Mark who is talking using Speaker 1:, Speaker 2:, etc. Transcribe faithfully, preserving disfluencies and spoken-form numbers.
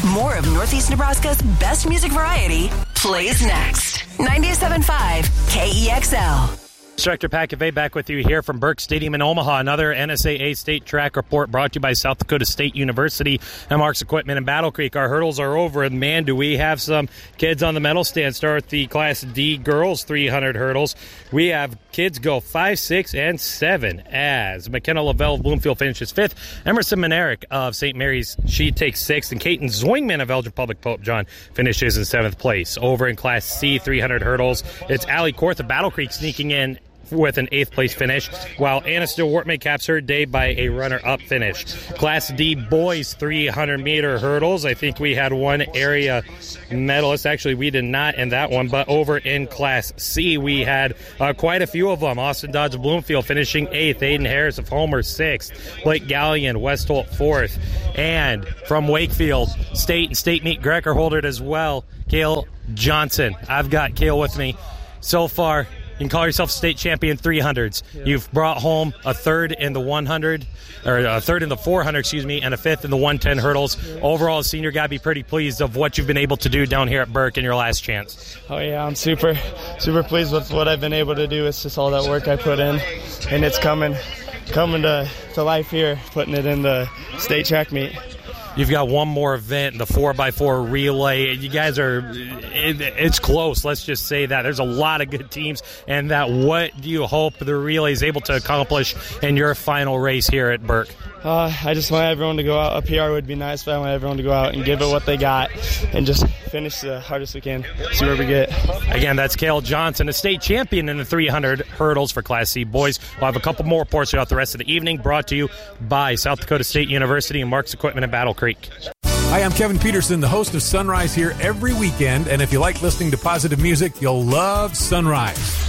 Speaker 1: More of Northeast Nebraska's best music variety plays next. ninety-seven point five K E X L.
Speaker 2: Instructor Pat Cavay back with you here from Burke Stadium in Omaha. Another N S A A State Track Report brought to you by South Dakota State University and Mark's Equipment in Battle Creek. Our hurdles are over, and man, do we have some kids on the medal stand. Start with the Class D girls three hundred hurdles. We have kids go five, six, and seven as McKenna Lavelle of Bloomfield finishes fifth. Emerson Monerick of Saint Mary's, she takes sixth. And Caton Zwingman of Elgin Public Pope John finishes in seventh place. Over in Class C three hundred hurdles, it's Allie Korth of Battle Creek sneaking in with an eighth place finish, while Anna Steele-Wortman caps her day by a runner-up finish. Class D boys three hundred meter hurdles, I think we had one area medalist. Actually, we did not in that one, but over in Class C, we had uh, quite a few of them. Austin Dodge of Bloomfield finishing eighth, Aiden Harris of Homer sixth, Blake Gallion, Westholt fourth, and from Wakefield, state and state meet record holder as well, Kale Johnson. I've got Kale with me. So far, you can call yourself state champion three hundreds. Yeah. You've brought home a third in the one hundred, or a third in the four hundred, excuse me, and a fifth in the one ten hurdles. Yeah. Overall, as senior, got to be pretty pleased of what you've been able to do down here at Burke in your last chance.
Speaker 3: Oh, yeah, I'm super, super pleased with what I've been able to do. It's just all that work I put in, and it's coming coming to, to life here, putting it in the state track meet.
Speaker 2: You've got one more event, the four by four relay. You guys are, it, it's close, let's just say that. There's a lot of good teams, and that what do you hope the relay is able to accomplish in your final race here at Burke?
Speaker 3: Uh, I just want everyone to go out. A P R would be nice, but I want everyone to go out and give it what they got and just finish the hardest we can, see where we get.
Speaker 2: Again, that's Cale Johnson, a state champion in the three hundred hurdles for Class C boys. We'll have a couple more reports throughout the rest of the evening, brought to you by South Dakota State University and Mark's Equipment in Battle Creek.
Speaker 4: Hi, I'm Kevin Peterson, the host of Sunrise here every weekend, and if you like listening to positive music, you'll love Sunrise.